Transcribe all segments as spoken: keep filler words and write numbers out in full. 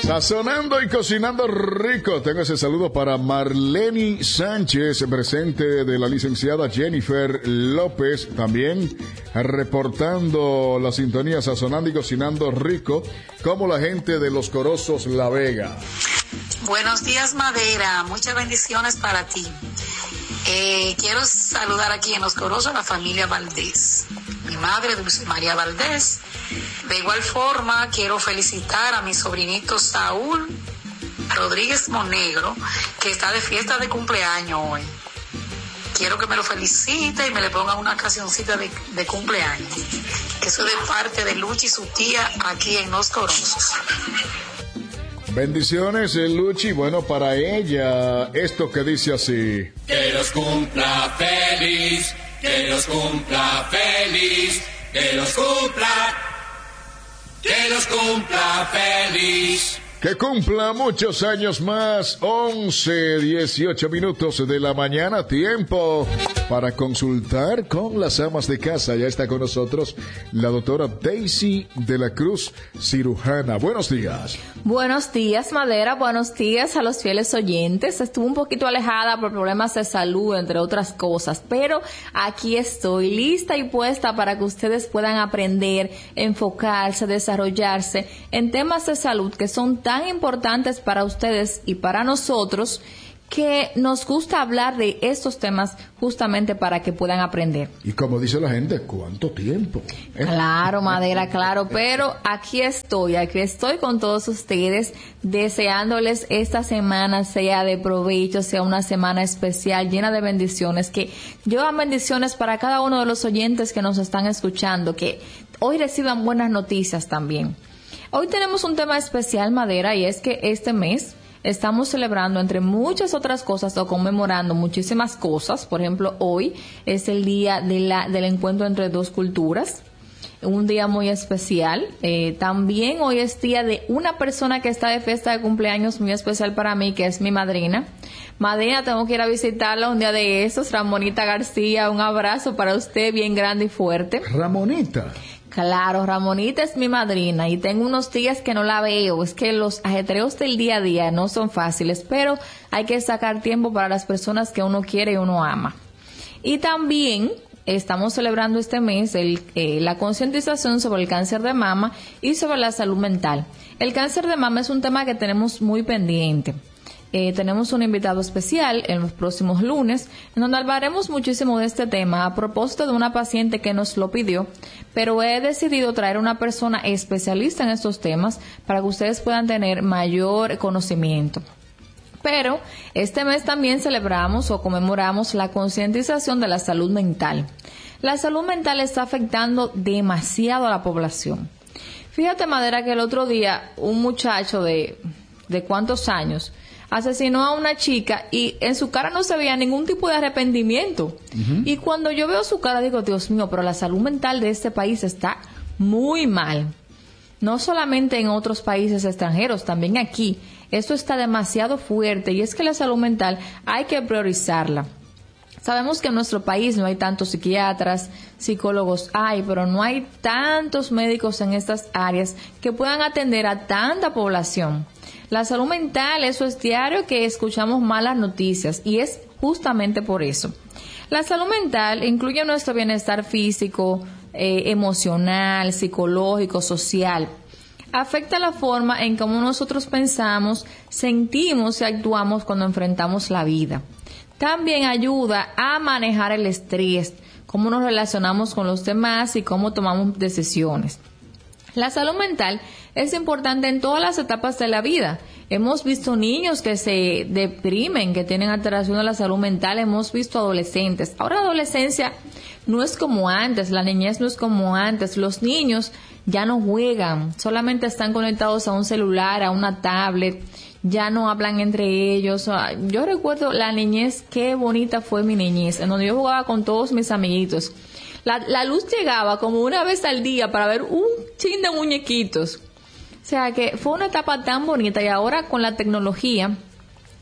Sazonando y cocinando rico. Tengo ese saludo para Marleni Sánchez, presente de la licenciada Jennifer López, también reportando la sintonía Sazonando y cocinando rico, como la gente de Los Corozos La Vega. Buenos días, Madera, muchas bendiciones para ti. Eh, quiero saludar aquí en Los Corozos a la familia Valdés, mi madre Dulce María Valdés. De igual forma, quiero felicitar a mi sobrinito Saúl Rodríguez Monegro, que está de fiesta de cumpleaños hoy. Quiero que me lo felicite y me le ponga una cancioncita de, de cumpleaños, que eso es de parte de Luchi y su tía aquí en Los Corozos. Bendiciones, Luchi. Bueno, para ella, esto que dice así: que los cumpla feliz, que los cumpla feliz, que los cumpla, que los cumpla feliz. Que cumpla muchos años más. Once, dieciocho minutos de la mañana, tiempo para consultar con las amas de casa. Ya está con nosotros la doctora Daisy de la Cruz, cirujana. Buenos días. Buenos días, Madera. Buenos días a los fieles oyentes. Estuve un poquito alejada por problemas de salud, entre otras cosas, pero aquí estoy lista y puesta para que ustedes puedan aprender, enfocarse, desarrollarse en temas de salud que son tan tan importantes para ustedes y para nosotros, que nos gusta hablar de estos temas justamente para que puedan aprender. Y como dice la gente, ¿cuánto tiempo? ¿Eh? Claro, Madera, claro, pero aquí estoy, aquí estoy con todos ustedes, deseándoles esta semana sea de provecho, sea una semana especial, llena de bendiciones, que llevan bendiciones para cada uno de los oyentes que nos están escuchando, que hoy reciban buenas noticias también. Hoy tenemos un tema especial, Madera, y es que este mes estamos celebrando, entre muchas otras cosas, o conmemorando muchísimas cosas. Por ejemplo, hoy es el día de la, del encuentro entre dos culturas, un día muy especial. Eh, también hoy es día de una persona que está de fiesta de cumpleaños muy especial para mí, que es mi madrina. Madrina, tengo que ir a visitarla un día de estos. Ramonita García, un abrazo para usted bien grande y fuerte. Ramonita. Claro, Ramonita es mi madrina y tengo unos días que no la veo. Es que los ajetreos del día a día no son fáciles, pero hay que sacar tiempo para las personas que uno quiere y uno ama. Y también estamos celebrando este mes el, eh, la concientización sobre el cáncer de mama y sobre la salud mental. El cáncer de mama es un tema que tenemos muy pendiente. Eh, tenemos un invitado especial en los próximos lunes, en donde hablaremos muchísimo de este tema a propósito de una paciente que nos lo pidió, pero he decidido traer una persona especialista en estos temas para que ustedes puedan tener mayor conocimiento. Pero este mes también celebramos o conmemoramos la concientización de la salud mental. La salud mental está afectando demasiado a la población. Fíjate, Madera, que el otro día un muchacho de, ¿de cuántos años?, asesinó a una chica y en su cara no se veía ningún tipo de arrepentimiento. Uh-huh. Y cuando yo veo su cara digo, Dios mío, pero la salud mental de este país está muy mal. No solamente en otros países extranjeros, también aquí. Esto está demasiado fuerte y es que la salud mental hay que priorizarla. Sabemos que en nuestro país no hay tantos psiquiatras, psicólogos hay, pero no hay tantos médicos en estas áreas que puedan atender a tanta población. La salud mental, eso es diario que escuchamos malas noticias y es justamente por eso. La salud mental incluye nuestro bienestar físico, eh, emocional, psicológico, social. Afecta la forma en cómo nosotros pensamos, sentimos y actuamos cuando enfrentamos la vida. También ayuda a manejar el estrés, cómo nos relacionamos con los demás y cómo tomamos decisiones. La salud mental es importante en todas las etapas de la vida. Hemos visto niños que se deprimen, que tienen alteración de la salud mental. Hemos visto adolescentes. Ahora la adolescencia no es como antes, la niñez no es como antes. Los niños ya no juegan, solamente están conectados a un celular, a una tablet, ya no hablan entre ellos. Yo recuerdo la niñez, qué bonita fue mi niñez, en donde yo jugaba con todos mis amiguitos. La, la luz llegaba como una vez al día para ver un chin de muñequitos. O sea que fue una etapa tan bonita y ahora con la tecnología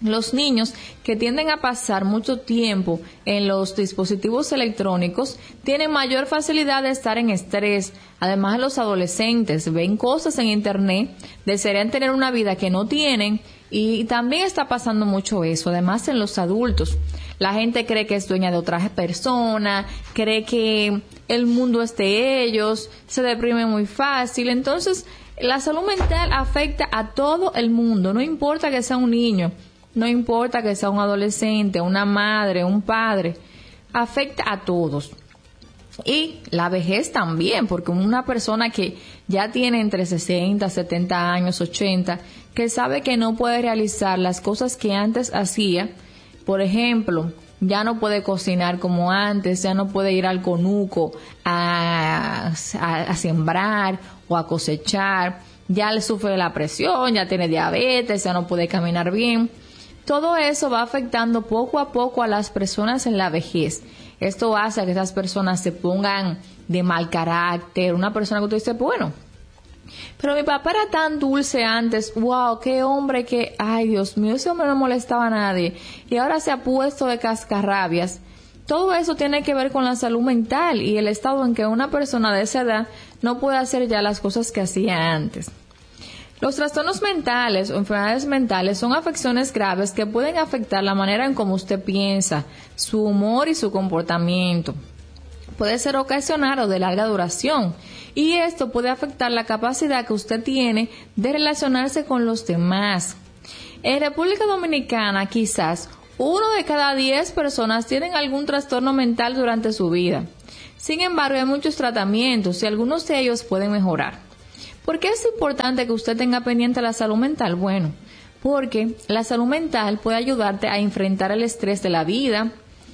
Los niños que tienden a pasar mucho tiempo en los dispositivos electrónicos tienen mayor facilidad de estar en estrés. Además, los adolescentes ven cosas en internet, desearían tener una vida que no tienen, y también está pasando mucho eso. Además, en los adultos, la gente cree que es dueña de otra persona, cree que el mundo es de ellos, se deprime muy fácil. Entonces, la salud mental afecta a todo el mundo, no importa que sea un niño. No importa que sea un adolescente, una madre, un padre, afecta a todos. Y la vejez también, porque una persona que ya tiene entre sesenta, setenta años, ochenta, que sabe que no puede realizar las cosas que antes hacía, por ejemplo, ya no puede cocinar como antes, ya no puede ir al conuco a, a, a sembrar o a cosechar, ya le sufre la presión, ya tiene diabetes, ya no puede caminar bien. Todo eso va afectando poco a poco a las personas en la vejez. Esto hace que esas personas se pongan de mal carácter. Una persona que tú dices, bueno, pero mi papá era tan dulce antes. Wow, qué hombre que, ay Dios mío, ese hombre no molestaba a nadie. Y ahora se ha puesto de cascarrabias. Todo eso tiene que ver con la salud mental y el estado en que una persona de esa edad no puede hacer ya las cosas que hacía antes. Los trastornos mentales o enfermedades mentales son afecciones graves que pueden afectar la manera en cómo usted piensa, su humor y su comportamiento. Puede ser ocasional o de larga duración, y esto puede afectar la capacidad que usted tiene de relacionarse con los demás. En República Dominicana, quizás uno de cada diez personas tienen algún trastorno mental durante su vida. Sin embargo, hay muchos tratamientos y algunos de ellos pueden mejorar. ¿Por qué es importante que usted tenga pendiente la salud mental? Bueno, porque la salud mental puede ayudarte a enfrentar el estrés de la vida,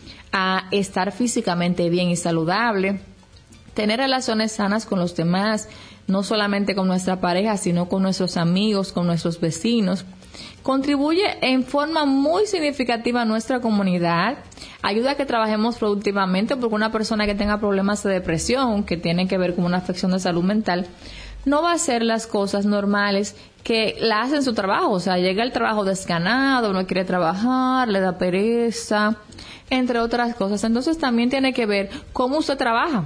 a estar físicamente bien y saludable, tener relaciones sanas con los demás, no solamente con nuestra pareja, sino con nuestros amigos, con nuestros vecinos. Contribuye en forma muy significativa a nuestra comunidad, ayuda a que trabajemos productivamente, porque una persona que tenga problemas de depresión, que tienen que ver con una afección de salud mental, no va a hacer las cosas normales que la hace en su trabajo. O sea, llega al trabajo desganado, no quiere trabajar, le da pereza, entre otras cosas. Entonces también tiene que ver cómo usted trabaja.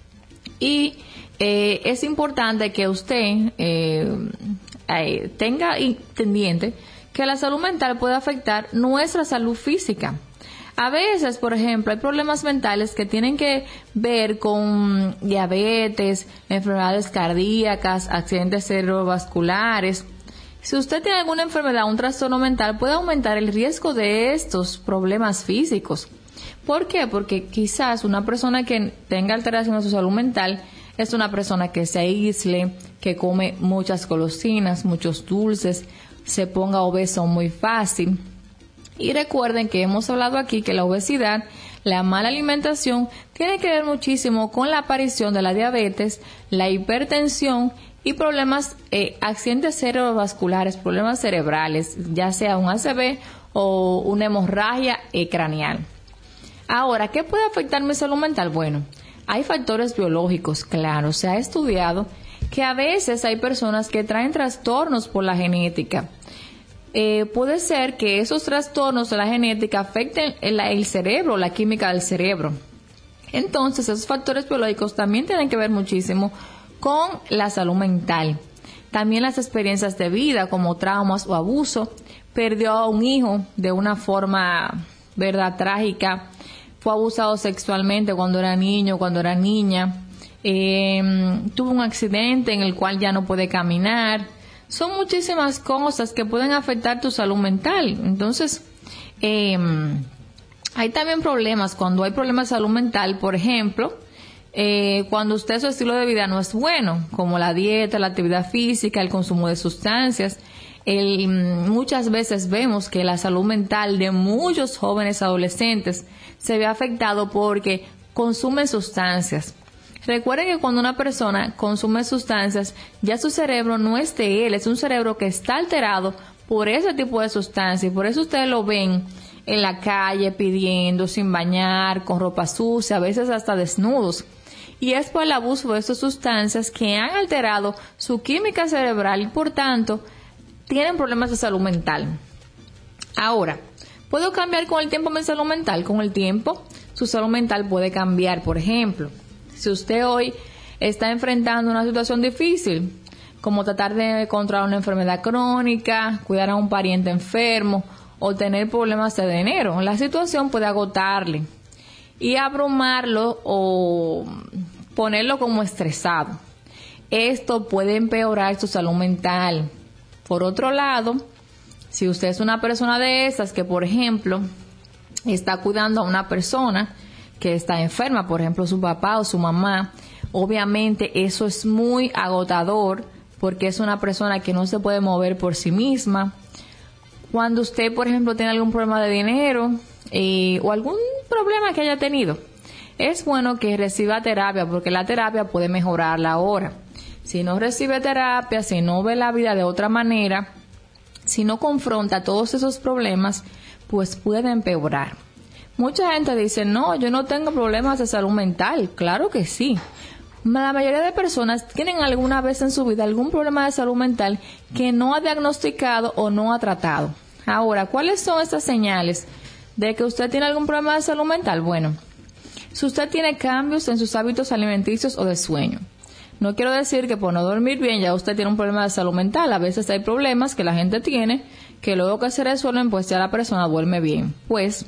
Y eh, es importante que usted eh, eh, tenga pendiente que la salud mental puede afectar nuestra salud física. A veces, por ejemplo, hay problemas mentales que tienen que ver con diabetes, enfermedades cardíacas, accidentes cerebrovasculares. Si usted tiene alguna enfermedad, un trastorno mental, puede aumentar el riesgo de estos problemas físicos. ¿Por qué? Porque quizás una persona que tenga alteración en su salud mental es una persona que se aísle, que come muchas golosinas, muchos dulces, se ponga obeso muy fácil. Y recuerden que hemos hablado aquí que la obesidad, la mala alimentación, tiene que ver muchísimo con la aparición de la diabetes, la hipertensión y problemas, eh, accidentes cerebrovasculares, problemas cerebrales, ya sea un A C V o una hemorragia eh, craneal. Ahora, ¿qué puede afectar mi salud mental? Bueno, hay factores biológicos, claro, se ha estudiado que a veces hay personas que traen trastornos por la genética. Eh, puede ser que esos trastornos de la genética afecten el, el cerebro, la química del cerebro. Entonces, esos factores biológicos también tienen que ver muchísimo con la salud mental. También las experiencias de vida, como traumas o abuso. Perdió a un hijo de una forma, verdad, trágica. Fue abusado sexualmente cuando era niño, cuando era niña. Eh, tuvo un accidente en el cual ya no puede caminar. Son muchísimas cosas que pueden afectar tu salud mental. Entonces, eh, hay también problemas cuando hay problemas de salud mental, por ejemplo, eh, cuando usted su estilo de vida no es bueno, como la dieta, la actividad física, el consumo de sustancias. El, muchas veces vemos que la salud mental de muchos jóvenes adolescentes se ve afectado porque consumen sustancias. Recuerden que cuando una persona consume sustancias, ya su cerebro no es de él, es un cerebro que está alterado por ese tipo de sustancias. Y por eso ustedes lo ven en la calle pidiendo, sin bañar, con ropa sucia, a veces hasta desnudos. Y es por el abuso de estas sustancias que han alterado su química cerebral y por tanto tienen problemas de salud mental. Ahora, ¿puedo cambiar con el tiempo mi salud mental? Con el tiempo, su salud mental puede cambiar. Por ejemplo, si usted hoy está enfrentando una situación difícil, como tratar de controlar una enfermedad crónica, cuidar a un pariente enfermo o tener problemas de dinero, la situación puede agotarle y abrumarlo o ponerlo como estresado. Esto puede empeorar su salud mental. Por otro lado, si usted es una persona de esas que, por ejemplo, está cuidando a una persona que está enferma, por ejemplo, su papá o su mamá, obviamente eso es muy agotador porque es una persona que no se puede mover por sí misma. Cuando usted, por ejemplo, tiene algún problema de dinero eh, o algún problema que haya tenido, es bueno que reciba terapia porque la terapia puede mejorarla ahora. Si no recibe terapia, si no ve la vida de otra manera, si no confronta todos esos problemas, pues puede empeorar. Mucha gente dice, no, yo no tengo problemas de salud mental. Claro que sí. La mayoría de personas tienen alguna vez en su vida algún problema de salud mental que no ha diagnosticado o no ha tratado. Ahora, ¿cuáles son estas señales de que usted tiene algún problema de salud mental? Bueno, si usted tiene cambios en sus hábitos alimenticios o de sueño. No quiero decir que por no dormir bien ya usted tiene un problema de salud mental. A veces hay problemas que la gente tiene que luego que se resuelven, pues ya la persona duerme bien. Pues,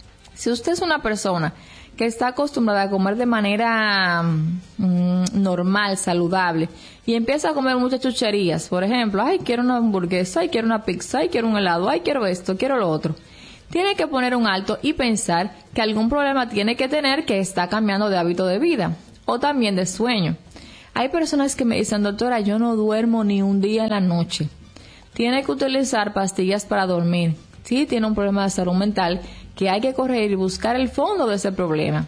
si usted es una persona que está acostumbrada a comer de manera mm, normal, saludable, y empieza a comer muchas chucherías, por ejemplo, ay, quiero una hamburguesa, ay, quiero una pizza, ay, quiero un helado, ay, quiero esto, quiero lo otro, tiene que poner un alto y pensar que algún problema tiene que tener que está cambiando de hábito de vida, o también de sueño. Hay personas que me dicen, doctora, yo no duermo ni un día en la noche. Tiene que utilizar pastillas para dormir. Sí, tiene un problema de salud mental que hay que corregir y buscar el fondo de ese problema.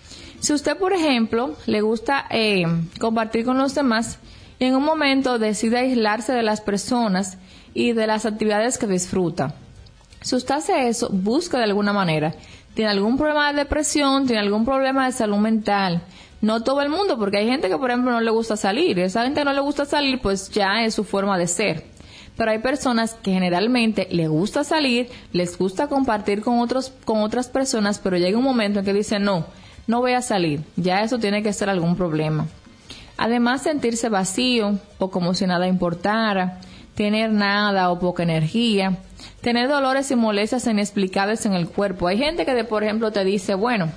Si usted, por ejemplo, le gusta eh, compartir con los demás y en un momento decide aislarse de las personas y de las actividades que disfruta. Si usted hace eso, busca de alguna manera. Tiene algún problema de depresión, tiene algún problema de salud mental. No todo el mundo, porque hay gente que, por ejemplo, no le gusta salir. Esa gente que no le gusta salir, pues ya es su forma de ser. Pero hay personas que generalmente les gusta salir, les gusta compartir con otros, con otras personas, pero llega un momento en que dicen, no, no voy a salir. Ya eso tiene que ser algún problema. Además, sentirse vacío o como si nada importara, tener nada o poca energía, tener dolores y molestias inexplicables en el cuerpo. Hay gente que, de, por ejemplo, te dice, bueno,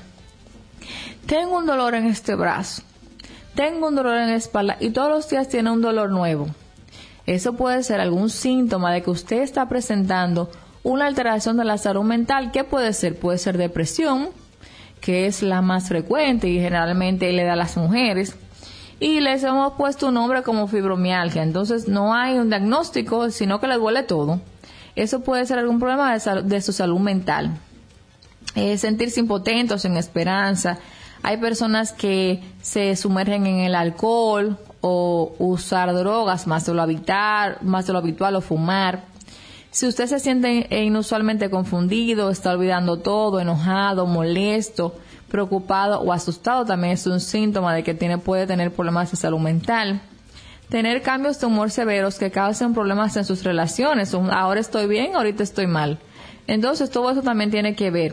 tengo un dolor en este brazo, tengo un dolor en la espalda y todos los días tiene un dolor nuevo. Eso puede ser algún síntoma de que usted está presentando una alteración de la salud mental. ¿Qué puede ser? Puede ser depresión, que es la más frecuente y generalmente le da a las mujeres. Y les hemos puesto un nombre como fibromialgia. Entonces no hay un diagnóstico, sino que le duele todo. Eso puede ser algún problema de, sal- de su salud mental. Eh, sentirse impotente o sin esperanza. Hay personas que se sumergen en el alcohol o usar drogas más de lo habitual, más de lo habitual o fumar. Si usted se siente inusualmente confundido, está olvidando todo, enojado, molesto, preocupado o asustado, también es un síntoma de que tiene, puede tener problemas de salud mental. Tener cambios de humor severos que causen problemas en sus relaciones. Ahora estoy bien, ahorita estoy mal. Entonces todo eso también tiene que ver.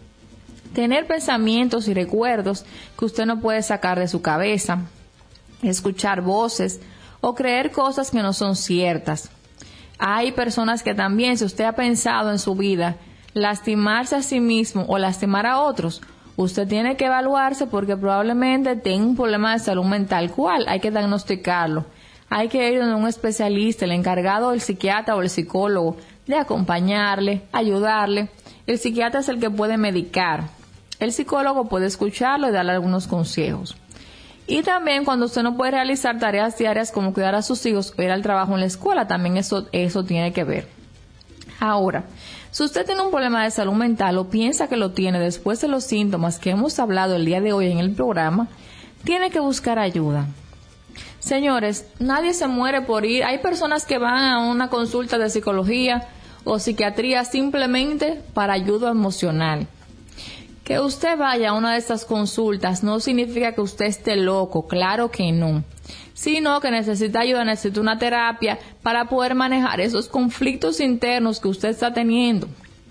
Tener pensamientos y recuerdos que usted no puede sacar de su cabeza. Escuchar voces o creer cosas que no son ciertas. Hay personas que también, si usted ha pensado en su vida lastimarse a sí mismo o lastimar a otros, usted tiene que evaluarse porque probablemente tenga un problema de salud mental. ¿Cuál? Hay que diagnosticarlo. Hay que ir a un especialista, el encargado, el psiquiatra o el psicólogo, de acompañarle, ayudarle. El psiquiatra es el que puede medicar. El psicólogo puede escucharlo y darle algunos consejos. Y también cuando usted no puede realizar tareas diarias como cuidar a sus hijos o ir al trabajo en la escuela, también eso, eso tiene que ver. Ahora, si usted tiene un problema de salud mental o piensa que lo tiene después de los síntomas que hemos hablado el día de hoy en el programa, tiene que buscar ayuda. Señores, nadie se muere por ir. Hay personas que van a una consulta de psicología o psiquiatría simplemente para ayuda emocional. Que usted vaya a una de estas consultas no significa que usted esté loco, claro que no, sino que necesita ayuda, necesita una terapia para poder manejar esos conflictos internos que usted está teniendo.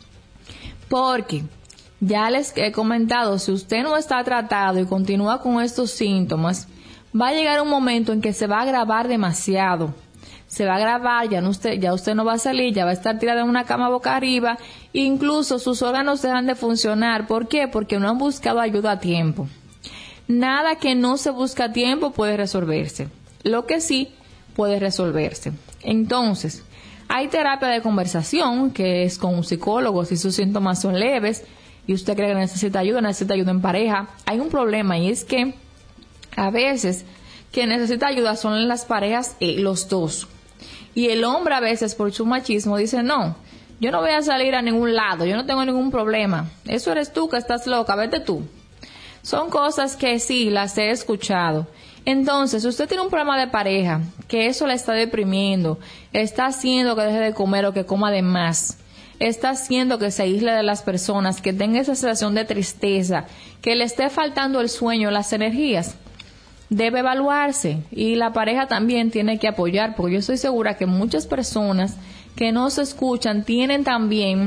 Porque ya les he comentado, si usted no está tratado y continúa con estos síntomas, va a llegar un momento en que se va a agravar demasiado. Se va a agravar, ya, no usted, ya usted no va a salir, ya va a estar tirada en una cama boca arriba, incluso sus órganos dejan de funcionar. ¿Por qué? Porque no han buscado ayuda a tiempo. Nada que no se busca a tiempo puede resolverse. Lo que sí puede resolverse. Entonces, hay terapia de conversación, que es con un psicólogo si sus síntomas son leves y usted cree que necesita ayuda, necesita ayuda en pareja. Hay un problema y es que a veces quien necesita ayuda son las parejas, eh, los dos. Y el hombre a veces por su machismo dice, no, yo no voy a salir a ningún lado, yo no tengo ningún problema. Eso eres tú que estás loca, vete tú. Son cosas que sí, las he escuchado. Entonces, si usted tiene un problema de pareja, que eso le está deprimiendo, está haciendo que deje de comer o que coma de más, está haciendo que se aísle de las personas, que tenga esa sensación de tristeza, que le esté faltando el sueño, las energías, debe evaluarse. Y la pareja también tiene que apoyar, porque yo estoy segura que muchas personas que no se escuchan tienen también,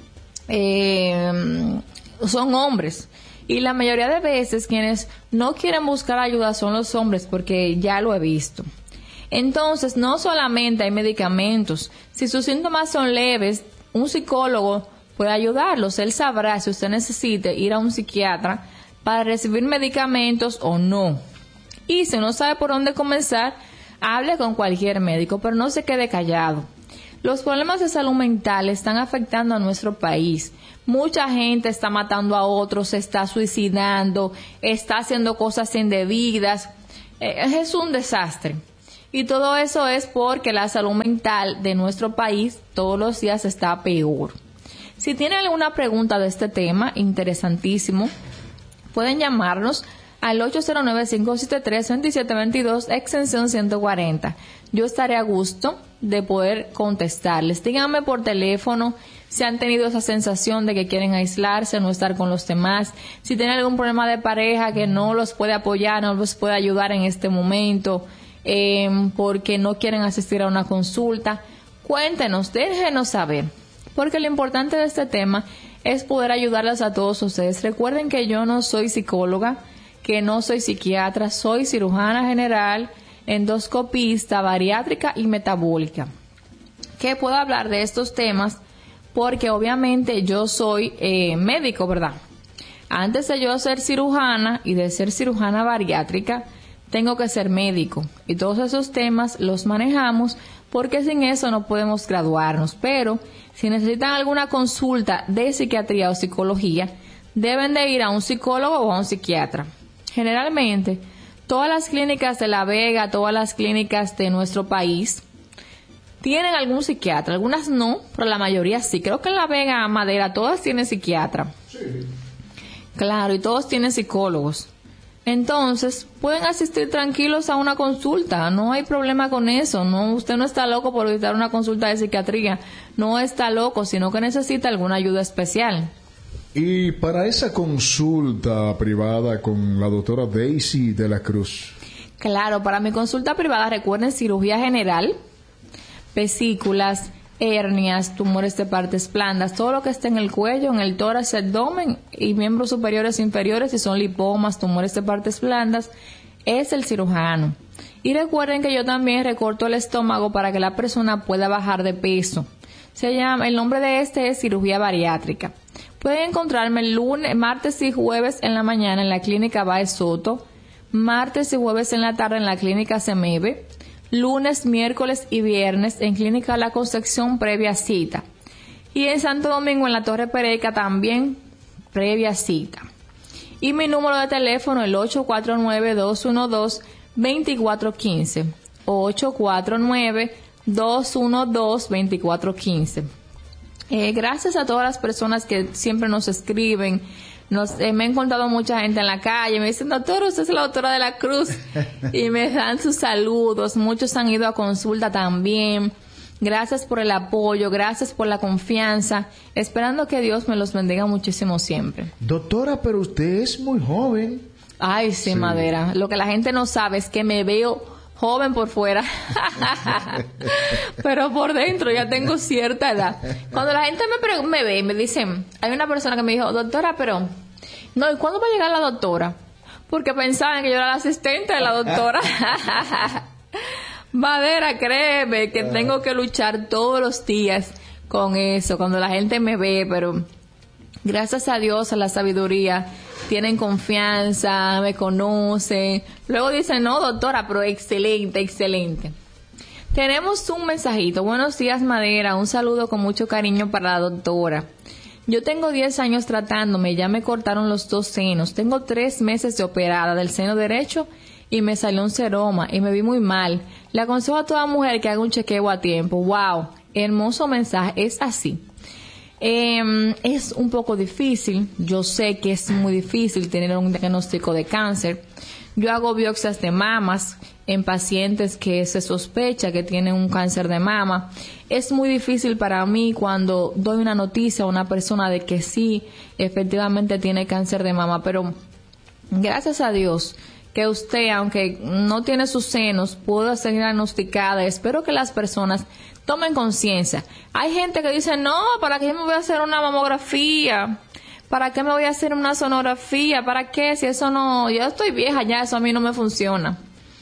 eh, son hombres. Y la mayoría de veces quienes no quieren buscar ayuda son los hombres, porque ya lo he visto. Entonces, no solamente hay medicamentos. Si sus síntomas son leves, un psicólogo puede ayudarlos. Él sabrá si usted necesita ir a un psiquiatra para recibir medicamentos o no. Y si no sabe por dónde comenzar, hable con cualquier médico, pero no se quede callado. Los problemas de salud mental están afectando a nuestro país. Mucha gente está matando a otros, se está suicidando, está haciendo cosas indebidas. Eh, es un desastre. Y todo eso es porque la salud mental de nuestro país todos los días está peor. Si tienen alguna pregunta de este tema, interesantísimo, pueden llamarnos al ocho cero nueve, cinco siete tres, dos siete dos dos, extensión ciento cuarenta. Yo estaré a gusto de poder contestarles. Díganme por teléfono si han tenido esa sensación de que quieren aislarse, no estar con los demás, si tienen algún problema de pareja que no los puede apoyar, no los puede ayudar en este momento, eh, porque no quieren asistir a una consulta. Cuéntenos, déjenos saber, porque lo importante de este tema es poder ayudarles a todos ustedes. Recuerden que yo no soy psicóloga, que no soy psiquiatra, soy cirujana general, endoscopista, bariátrica y metabólica. Que puedo hablar de estos temas porque obviamente yo soy eh, médico, ¿verdad? Antes de yo ser cirujana y de ser cirujana bariátrica, tengo que ser médico. Y todos esos temas los manejamos porque sin eso no podemos graduarnos. Pero si necesitan alguna consulta de psiquiatría o psicología, deben de ir a un psicólogo o a un psiquiatra. Generalmente, todas las clínicas de La Vega, todas las clínicas de nuestro país, tienen algún psiquiatra. Algunas no, pero la mayoría sí. Creo que en La Vega, Madera, todas tienen psiquiatra. Sí. Claro, y todos tienen psicólogos. Entonces, pueden asistir tranquilos a una consulta. No hay problema con eso. No, usted no está loco por visitar una consulta de psiquiatría. No está loco, sino que necesita alguna ayuda especial. Y para esa consulta privada con la doctora Daisy de la Cruz. Claro, para mi consulta privada recuerden cirugía general, vesículas, hernias, tumores de partes blandas, todo lo que esté en el cuello, en el tórax, abdomen y miembros superiores e inferiores, si son lipomas, tumores de partes blandas, es el cirujano. Y recuerden que yo también recorto el estómago para que la persona pueda bajar de peso. Se llama, el nombre de este es cirugía bariátrica. Pueden encontrarme el lunes, martes y jueves en la mañana en la clínica Baez Soto, martes y jueves en la tarde en la clínica Semebe, lunes, miércoles y viernes en clínica La Concepción previa cita. Y en Santo Domingo en la Torre Pereca también previa cita. Y mi número de teléfono el ocho cuatro nueve, dos uno dos, dos cuatro uno cinco, ocho cuatro nueve, dos uno dos, dos cuatro uno cinco. Eh, gracias a todas las personas que siempre nos escriben. Nos, eh, me he encontrado mucha gente en la calle, me dicen, doctor, usted es la doctora de la Cruz, y me dan sus saludos. Muchos han ido a consulta también. Gracias por el apoyo, gracias por la confianza, esperando que Dios me los bendiga muchísimo siempre. Doctora, pero usted es muy joven. Ay, sí, sí, Madera. Lo que la gente no sabe es que me veo joven por fuera, pero por dentro ya tengo cierta edad. Cuando la gente me, pre- me ve y me dicen, hay una persona que me dijo, doctora, pero, no, ¿y cuándo va a llegar la doctora? Porque pensaban que yo era la asistente de la doctora. Madera, créeme que tengo que luchar todos los días con eso, cuando la gente me ve, pero gracias a Dios, a la sabiduría, tienen confianza, me conocen. Luego dicen, no, doctora, pero excelente, excelente. Tenemos un mensajito. Buenos días, Madera. Un saludo con mucho cariño para la doctora. Yo tengo diez años tratándome, ya me cortaron los dos senos. Tengo tres meses de operada del seno derecho y me salió un seroma y me vi muy mal. Le aconsejo a toda mujer que haga un chequeo a tiempo. Wow, hermoso mensaje. Es así. Eh, es un poco difícil, yo sé que es muy difícil tener un diagnóstico de cáncer. Yo hago biopsias de mamas en pacientes que se sospecha que tienen un cáncer de mama. Es muy difícil para mí cuando doy una noticia a una persona de que sí, efectivamente tiene cáncer de mama, pero gracias a Dios que usted, aunque no tiene sus senos, pueda ser diagnosticada. Espero que las personas tomen conciencia. Hay gente que dice, no, ¿para qué me voy a hacer una mamografía? ¿Para qué me voy a hacer una sonografía? ¿Para qué? Si eso no, yo estoy vieja ya, eso a mí no me funciona.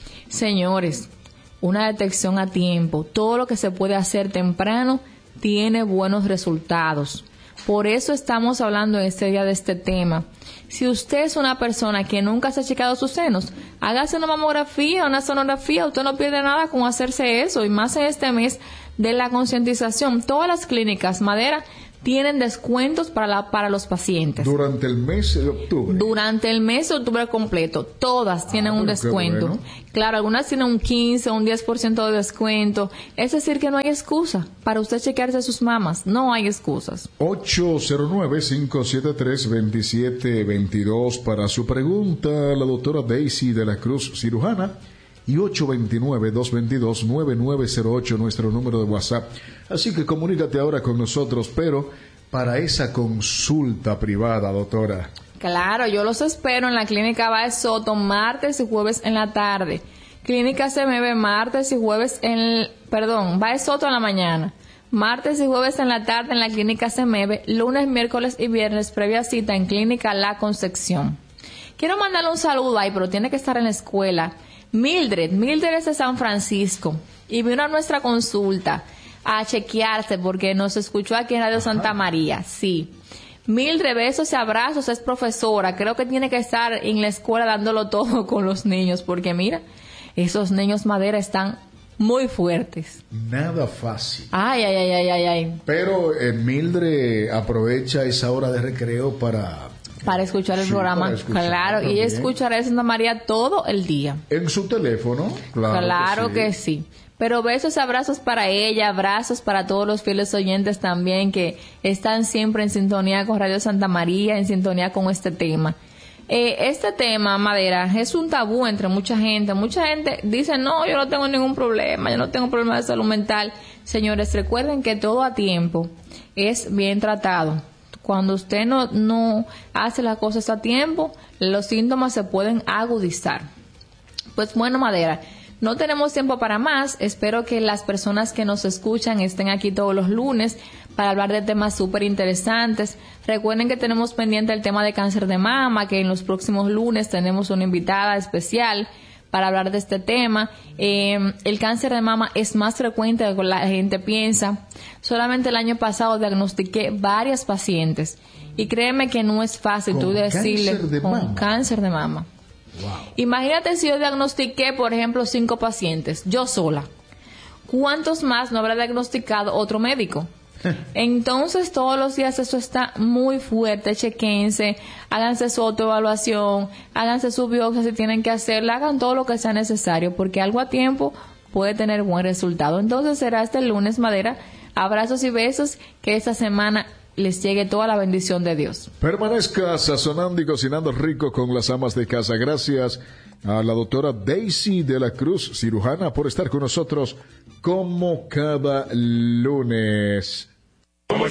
Señores, una detección a tiempo, todo lo que se puede hacer temprano tiene buenos resultados. Por eso estamos hablando en este día de este tema. Si usted es una persona que nunca se ha checado sus senos, hágase una mamografía, una sonografía, usted no pierde nada con hacerse eso, y más en este mes de la concientización. Todas las clínicas Madera tienen descuentos para la, para los pacientes. Durante el mes de octubre. Durante el mes de octubre completo, todas tienen ah, un descuento. Bueno. Claro, algunas tienen un quince, un diez por ciento de descuento. Es decir, que no hay excusa para usted chequearse sus mamas. No hay excusas. ocho cero nueve, cinco siete tres, dos siete dos dos para su pregunta, la doctora Daisy de la Cruz, cirujana. Y ocho dos nueve, dos dos dos, nueve nueve cero ocho, nuestro número de WhatsApp. Así que comunícate ahora con nosotros, pero para esa consulta privada, doctora. Claro, yo los espero en la Clínica Baez Soto, martes y jueves en la tarde. Clínica C M B, martes y jueves en... El, perdón, Baez Soto en la mañana. Martes y jueves en la tarde en la Clínica C M B. Lunes, miércoles y viernes, previa cita en Clínica La Concepción. Quiero mandarle un saludo ahí, pero tiene que estar en la escuela. Mildred, Mildred es de San Francisco y vino a nuestra consulta a chequearse porque nos escuchó aquí en Radio Ajá. Santa María, sí. Mildred, besos y abrazos, es profesora, creo que tiene que estar en la escuela dándolo todo con los niños porque mira, esos niños Madera están muy fuertes. Nada fácil. Ay, ay, ay, ay, ay, ay. Pero eh, Mildred aprovecha esa hora de recreo para... Para escuchar el sí, programa, escuchar claro, también. Y ella escuchará a Santa María todo el día. En su teléfono, claro. Claro que sí. que sí. Pero besos, abrazos para ella, abrazos para todos los fieles oyentes también que están siempre en sintonía con Radio Santa María, en sintonía con este tema. Eh, este tema, Madera, es un tabú entre mucha gente. Mucha gente dice, no, yo no tengo ningún problema, yo no tengo problema de salud mental. Señores, recuerden que todo a tiempo es bien tratado. Cuando usted no, no hace las cosas a tiempo, los síntomas se pueden agudizar. Pues bueno, Madera, no tenemos tiempo para más. Espero que las personas que nos escuchan estén aquí todos los lunes para hablar de temas súper interesantes. Recuerden que tenemos pendiente el tema de cáncer de mama, que en los próximos lunes tenemos una invitada especial para hablar de este tema. Eh, el cáncer de mama es más frecuente de lo que la gente piensa. Solamente el año pasado diagnostiqué varias pacientes y créeme que no es fácil tú decirle cáncer de con mama. cáncer de mama. Wow. Imagínate si yo diagnostiqué, por ejemplo, cinco pacientes, yo sola. ¿Cuántos más no habrá diagnosticado otro médico? Entonces, todos los días eso está muy fuerte. Chequense, háganse su autoevaluación, háganse su biopsia si tienen que hacerla, hagan todo lo que sea necesario, porque algo a tiempo puede tener buen resultado. Entonces, será este lunes, Madera. Abrazos y besos, que esta semana les llegue toda la bendición de Dios. Permanezca sazonando y cocinando rico con las amas de casa. Gracias a la doctora Daisy de la Cruz, cirujana, por estar con nosotros como cada lunes.